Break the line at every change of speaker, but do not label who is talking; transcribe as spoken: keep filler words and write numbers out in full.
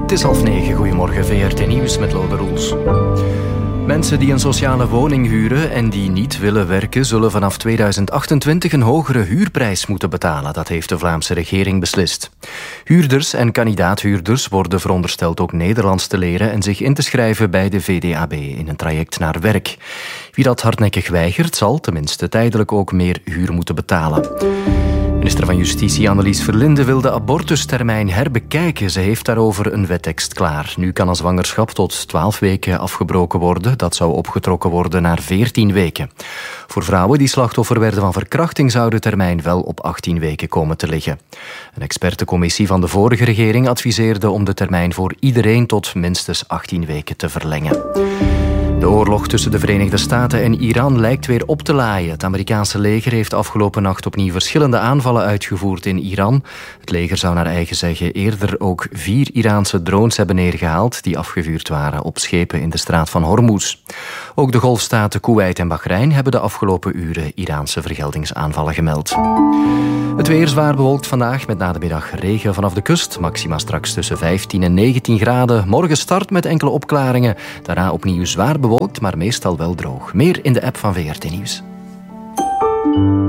Het is half negen. Goedemorgen, V R T Nieuws met Lode Roels. Mensen die een sociale woning huren en die niet willen werken, zullen vanaf tweeduizend achtentwintig een hogere huurprijs moeten betalen. Dat heeft de Vlaamse regering beslist. Huurders en kandidaathuurders worden verondersteld ook Nederlands te leren en zich in te schrijven bij de V D A B in een traject naar werk. Wie dat hardnekkig weigert, zal tenminste tijdelijk ook meer huur moeten betalen. Minister van Justitie Annelies Verlinde wil de abortustermijn herbekijken. Ze heeft daarover een wettekst klaar. Nu kan een zwangerschap tot twaalf weken afgebroken worden. Dat zou opgetrokken worden naar veertien weken. Voor vrouwen die slachtoffer werden van verkrachting zou de termijn wel op achttien weken komen te liggen. Een expertencommissie van de vorige regering adviseerde om de termijn voor iedereen tot minstens achttien weken te verlengen. De oorlog tussen de Verenigde Staten en Iran lijkt weer op te laaien. Het Amerikaanse leger heeft afgelopen nacht opnieuw verschillende aanvallen uitgevoerd in Iran. Het leger zou naar eigen zeggen eerder ook vier Iraanse drones hebben neergehaald die afgevuurd waren op schepen in de straat van Hormuz. Ook de golfstaten Koeweit en Bahrein hebben de afgelopen uren Iraanse vergeldingsaanvallen gemeld. Het weer zwaar bewolkt vandaag met na de middag regen vanaf de kust. Maxima straks tussen vijftien en negentien graden. Morgen start met enkele opklaringen. Daarna opnieuw zwaar bewolkt, maar meestal wel droog. Meer in de app van V R T Nieuws.